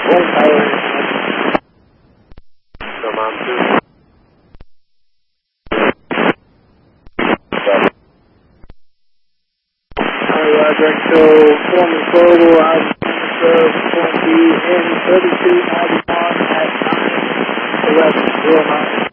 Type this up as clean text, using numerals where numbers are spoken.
So, Foreman Global, I'm going to be in 3291 at 9:11.